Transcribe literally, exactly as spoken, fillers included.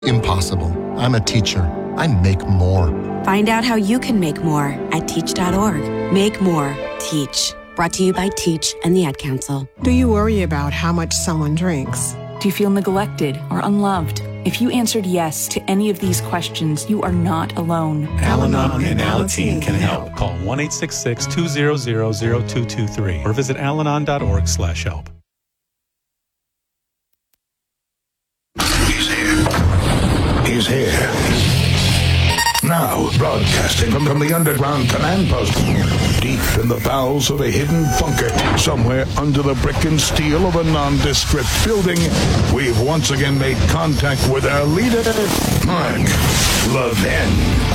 Impossible. I'm a teacher. I make more. Find out how you can make more at teach dot org. Make more. Teach. Brought to you by Teach and the Ad Council. Do you worry about how much someone drinks? Do you feel neglected or unloved? If you answered yes to any of these questions, you are not alone. Al-Anon and Alateen can help. Call one eight six six, two zero zero, zero two two three or visit alanon dot org slash help. He's here. He's here. Now, broadcasting from, from the underground command post, deep in the bowels of a hidden bunker, somewhere under the brick and steel of a nondescript building, we've once again made contact with our leader, Mark Levin.